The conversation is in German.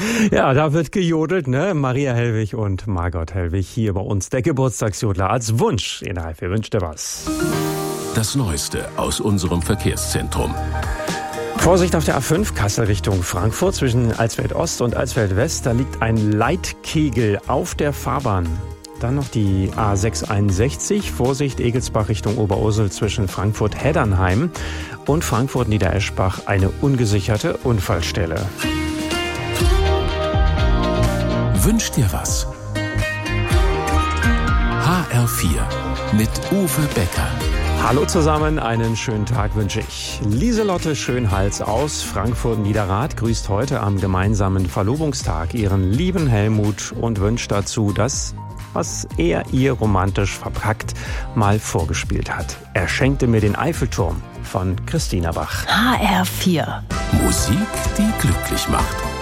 Ja, da wird gejodelt, ne? Maria Hellwig und Margot Hellwig hier bei uns. Der Geburtstagsjodler als Wunsch. In der Wer wünscht dir was? Das Neueste aus unserem Verkehrszentrum. Vorsicht auf der A5 Kassel Richtung Frankfurt zwischen Alsfeld Ost und Alsfeld West. Da liegt ein Leitkegel auf der Fahrbahn. Dann noch die A661. Vorsicht Egelsbach Richtung Oberursel zwischen Frankfurt-Heddernheim und Frankfurt-Niedereschbach eine ungesicherte Unfallstelle. Wünsch dir was? HR4 mit Uwe Becker. Hallo zusammen, einen schönen Tag wünsche ich. Lieselotte Schönhals aus Frankfurt-Niederrad grüßt heute am gemeinsamen Verlobungstag ihren lieben Helmut und wünscht dazu das, was er ihr romantisch verpackt mal vorgespielt hat. Er schenkte mir den Eiffelturm von Christina Bach. HR4. Musik, die glücklich macht.